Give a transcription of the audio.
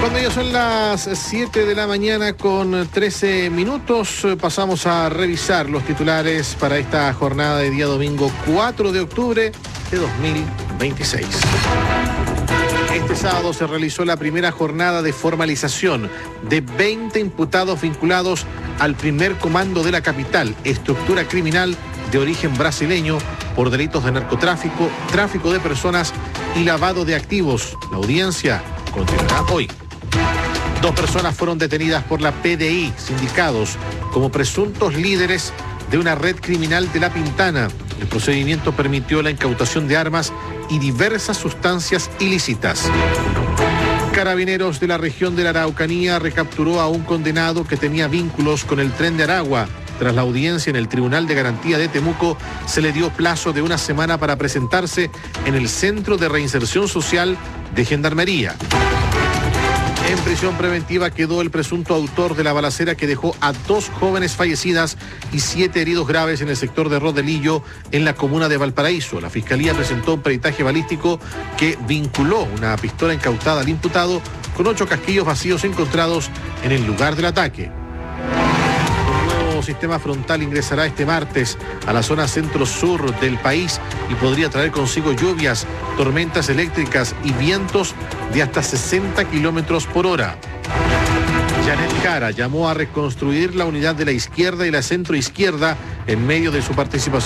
Cuando ya son las 7 de la mañana con 13 minutos, pasamos a revisar los titulares para esta jornada de día domingo 4 de octubre de 2026. Este sábado se realizó la primera jornada de formalización de 20 imputados vinculados al primer comando de la capital, estructura criminal de origen brasileño, por delitos de narcotráfico, tráfico de personas y lavado de activos. La audiencia continuará hoy. 2 personas fueron detenidas por la PDI, sindicados como presuntos líderes de una red criminal de La Pintana. El procedimiento permitió la incautación de armas y diversas sustancias ilícitas. Carabineros de la región de la Araucanía recapturó a un condenado que tenía vínculos con el Tren de Aragua. Tras la audiencia en el Tribunal de Garantía de Temuco, se le dio plazo de una semana para presentarse en el Centro de Reinserción Social de Gendarmería. En prisión preventiva quedó el presunto autor de la balacera que dejó a 2 jóvenes fallecidas y 7 heridos graves en el sector de Rodelillo, en la comuna de Valparaíso. La Fiscalía presentó un peritaje balístico que vinculó una pistola incautada al imputado con 8 casquillos vacíos encontrados en el lugar del ataque. Sistema frontal ingresará este martes a la zona centro-sur del país y podría traer consigo lluvias, tormentas eléctricas y vientos de hasta 60 kilómetros por hora. Janet Jara llamó a reconstruir la unidad de la izquierda y la centroizquierda en medio de su participación